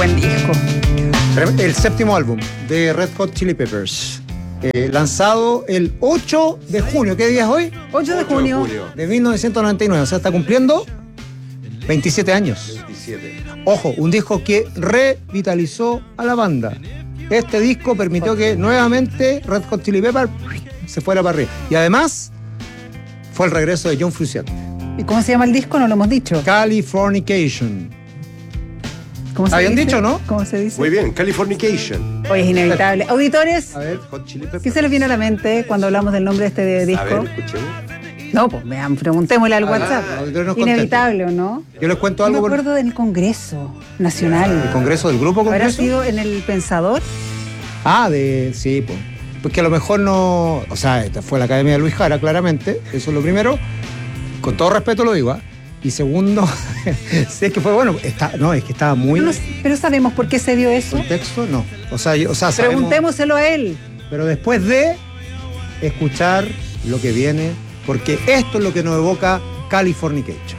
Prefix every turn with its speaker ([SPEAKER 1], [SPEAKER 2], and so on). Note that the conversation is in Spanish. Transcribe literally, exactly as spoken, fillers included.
[SPEAKER 1] buen disco.
[SPEAKER 2] El séptimo álbum de Red Hot Chili Peppers, eh, lanzado el ocho de junio. ¿Qué día es hoy?
[SPEAKER 1] ocho de junio.
[SPEAKER 2] De mil novecientos noventa y nueve. O sea, está cumpliendo veintisiete años.
[SPEAKER 3] veintisiete.
[SPEAKER 2] Ojo, un disco que revitalizó a la banda. Este disco permitió que nuevamente Red Hot Chili Peppers se fuera para arriba. Y además, fue el regreso de John Frusciante.
[SPEAKER 1] ¿Y cómo se llama el disco? No lo hemos dicho.
[SPEAKER 2] Californication.
[SPEAKER 1] ¿Cómo se
[SPEAKER 2] ¿Habían
[SPEAKER 1] dice?
[SPEAKER 2] dicho, no?
[SPEAKER 1] ¿Cómo se dice?
[SPEAKER 3] Muy bien, Californication.
[SPEAKER 1] Hoy es inevitable. Auditores,
[SPEAKER 2] A ver.
[SPEAKER 3] Hot Chili Peppers.
[SPEAKER 1] ¿qué se les viene a la mente cuando hablamos del nombre de este
[SPEAKER 3] A
[SPEAKER 1] disco?
[SPEAKER 3] ver, escuchemos.
[SPEAKER 1] No, pues vean, preguntémosle al
[SPEAKER 2] Ah,
[SPEAKER 1] WhatsApp.
[SPEAKER 2] los auditores nos
[SPEAKER 1] Inevitable, ¿o no?
[SPEAKER 2] Yo les cuento
[SPEAKER 1] Yo me
[SPEAKER 2] algo. por-
[SPEAKER 1] acuerdo del Congreso Nacional.
[SPEAKER 2] ¿El congreso del grupo
[SPEAKER 1] ¿Habrá
[SPEAKER 2] congreso?
[SPEAKER 1] sido en El Pensador?
[SPEAKER 2] Ah, de. Sí, pues. Porque a lo mejor no. O sea, esta fue la Academia de Luis Jara, claramente. Eso es lo primero. Con todo respeto lo digo, ¿ah? Y segundo, sí, es que fue bueno. Está, no, es que estaba muy.
[SPEAKER 1] No, pero sabemos por qué se dio eso.
[SPEAKER 2] ¿Contexto? No. O sea, yo- o sea sabemos-
[SPEAKER 1] Preguntémoselo a él.
[SPEAKER 2] Pero después de escuchar lo que viene, porque esto es lo que nos evoca Californication.